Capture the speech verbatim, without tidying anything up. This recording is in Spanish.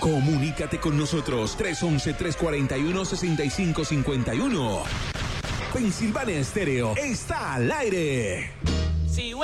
Comunícate con nosotros tres once, tres cuarenta y uno, sesenta y cinco cincuenta y uno. Pensilvania Estéreo está al aire. Si